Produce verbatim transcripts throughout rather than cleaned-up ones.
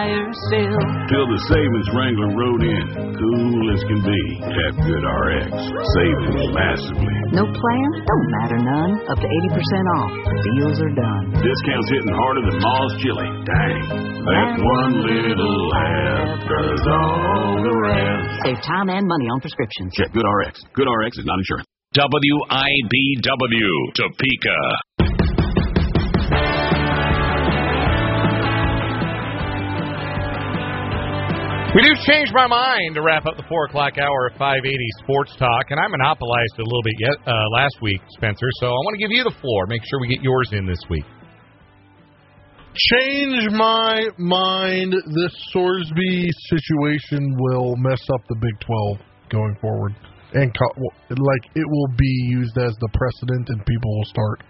Still. Till the savings Wrangler rode in, cool as can be, at GoodRx. Savings massively. No plan? Don't matter none. Up to eighty percent off. Deals are done. Discounts hitting harder than Ma's chili. Dang. That one little laugh does all the rest. Save time and money on prescriptions. Check GoodRx. GoodRx is not insurance. W I B W, Topeka. We do change my mind to wrap up the four o'clock hour of five eighty Sports Talk, and I monopolized it a little bit yet, uh, last week, Spencer, so I want to give you the floor. Make sure we get yours in this week. Change my mind. This Sorsby situation will mess up the Big twelve going forward. And co- like it will be used as the precedent, and people will start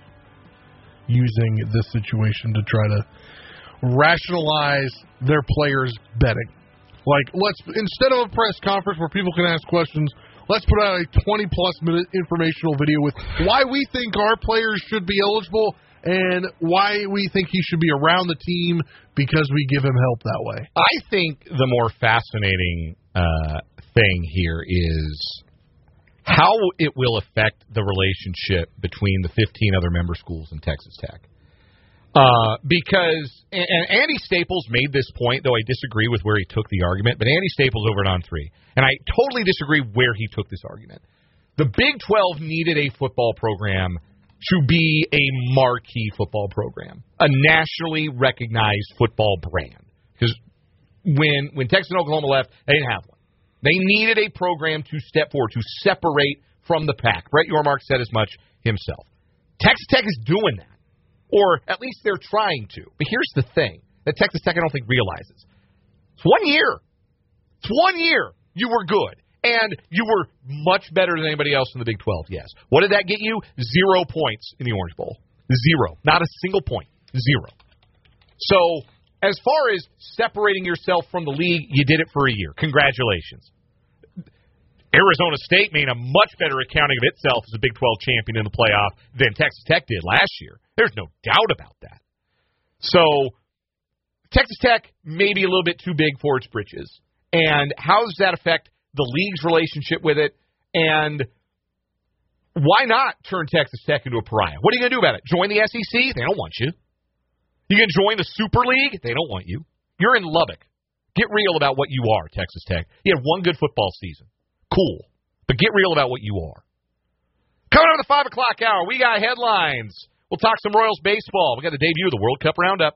using this situation to try to rationalize their players betting. Like, let's instead of a press conference where people can ask questions, let's put out a twenty-plus minute informational video with why we think our players should be eligible and why we think he should be around the team because we give him help that way. I think the more fascinating uh, thing here is how it will affect the relationship between the fifteen other member schools and Texas Tech. Uh, because, and, and Andy Staples made this point, though I disagree with where he took the argument, but Andy Staples over at On three, and I totally disagree where he took this argument. The Big twelve needed a football program to be a marquee football program, a nationally recognized football brand. Because when, when Texas and Oklahoma left, they didn't have one. They needed a program to step forward, to separate from the pack. Brett Yormark said as much himself. Texas Tech is doing that. Or at least they're trying to. But here's the thing that Texas Tech I don't think realizes. It's one year. It's one year you were good. And you were much better than anybody else in the Big twelve, yes. What did that get you? Zero points in the Orange Bowl. Zero. Not a single point. Zero. So as far as separating yourself from the league, you did it for a year. Congratulations. Arizona State made a much better accounting of itself as a Big twelve champion in the playoff than Texas Tech did last year. There's no doubt about that. So Texas Tech may be a little bit too big for its britches. And how does that affect the league's relationship with it? And why not turn Texas Tech into a pariah? What are you going to do about it? Join the S E C? They don't want you. You can join the Super League? They don't want you. You're in Lubbock. Get real about what you are, Texas Tech. You had one good football season. Cool. But get real about what you are. Coming up at the five o'clock hour, we got headlines. We'll talk some Royals baseball. We got the debut of the World Cup Roundup.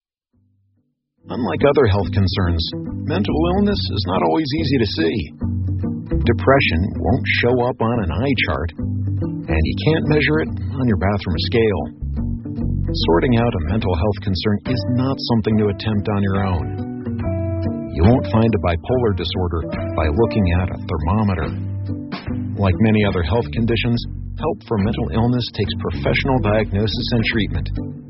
Unlike other health concerns, mental illness is not always easy to see. Depression won't show up on an eye chart, and you can't measure it on your bathroom scale. Sorting out a mental health concern is not something to attempt on your own. You won't find a bipolar disorder by looking at a thermometer. Like many other health conditions, help for mental illness takes professional diagnosis and treatment.